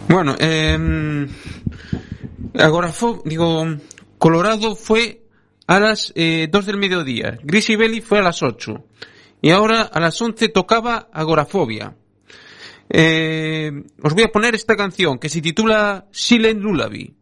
Bueno, Colorado fue a las 2 del mediodía, Greasy Belly fue a las 8 y ahora a las 11 tocaba Agorafobia. Os voy a poner esta canción que se titula Silent Lullaby.